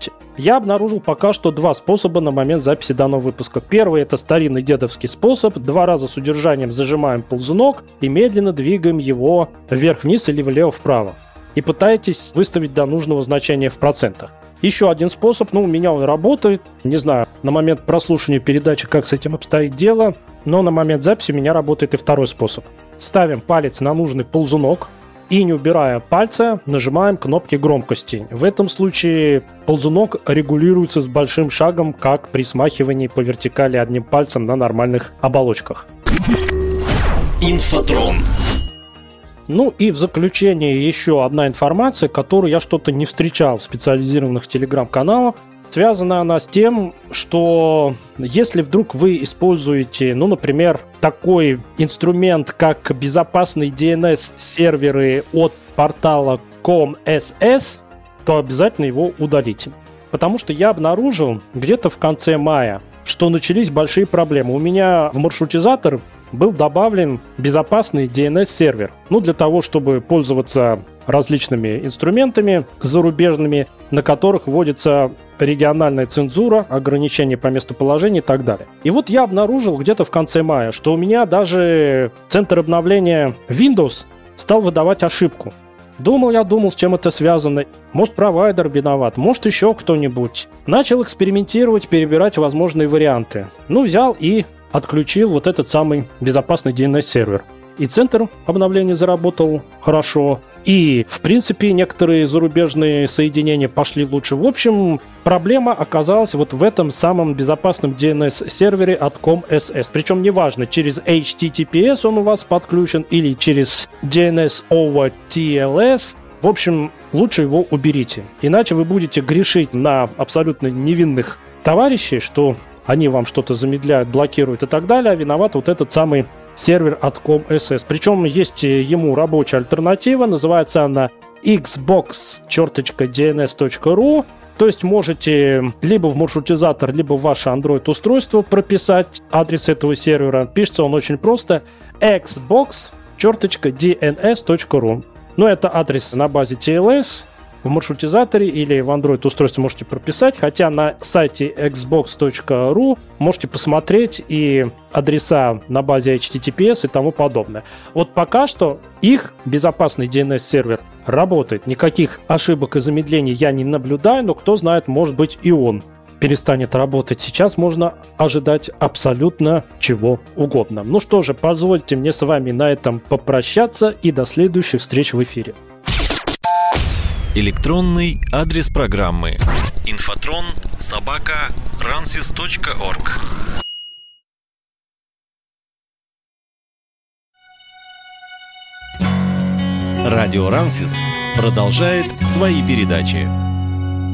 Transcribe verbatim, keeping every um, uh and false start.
работаете. Я обнаружил пока что два способа на момент записи данного выпуска. Первый — это старинный дедовский способ. Два раза с удержанием зажимаем ползунок и медленно двигаем его вверх-вниз или влево-вправо. И пытаетесь выставить до нужного значения в процентах. Еще один способ, ну, у меня он работает. Не знаю, на момент прослушивания передачи, как с этим обстоит дело, но на момент записи у меня работает и второй способ. Ставим палец на нужный ползунок и, не убирая пальца, нажимаем кнопки громкости. В этом случае ползунок регулируется с большим шагом, как при смахивании по вертикали одним пальцем на нормальных оболочках. Инфотрон. Ну и в заключение еще одна информация, которую я что-то не встречал в специализированных телеграм-каналах. Связана она с тем, что если вдруг вы используете, ну, например, такой инструмент, как безопасные ди эн эс-серверы от портала ком эс эс, то обязательно его удалите. Потому что я обнаружил где-то в конце мая, что начались большие проблемы. У меня в маршрутизатор был добавлен безопасный ди эн эс-сервер. Ну, для того, чтобы пользоваться различными инструментами зарубежными, на которых вводится региональная цензура, ограничения по местоположению и так далее. И вот я обнаружил где-то в конце мая, что у меня даже центр обновления Windows стал выдавать ошибку. Думал я, думал, с чем это связано. Может, провайдер виноват, может, еще кто-нибудь. Начал экспериментировать, перебирать возможные варианты. Ну, взял и отключил вот этот самый безопасный ди эн эс-сервер. И центр обновления заработал хорошо. И, в принципе, некоторые зарубежные соединения пошли лучше. В общем, проблема оказалась вот в этом самом безопасном ди эн эс-сервере от ком эс эс. Причем неважно, через эйч ти ти пи эс он у вас подключен или через ди эн эс over ти эл эс. В общем, лучше его уберите. Иначе вы будете грешить на абсолютно невинных товарищей, что они вам что-то замедляют, блокируют и так далее, а виноват вот этот самый сервер от ком эс эс. Причем есть ему рабочая альтернатива, называется она икс бокс ди эн эс точка ру. То есть можете либо в маршрутизатор, либо в ваше Android-устройство прописать адрес этого сервера. Пишется он очень просто: икс бокс ди эн эс точка ру. Но это адрес на базе ти эл эс. В маршрутизаторе или в Android-устройстве можете прописать, хотя на сайте икс бокс точка ру можете посмотреть и адреса на базе эйч ти ти пи эс и тому подобное. Вот пока что их безопасный ди эн эс-сервер работает. Никаких ошибок и замедлений я не наблюдаю, но кто знает, может быть, и он перестанет работать. Сейчас можно ожидать абсолютно чего угодно. Ну что же, позвольте мне с вами на этом попрощаться и до следующих встреч в эфире. Электронный адрес программы инфотрон собака рансис точка орг. Радио Рансис продолжает свои передачи.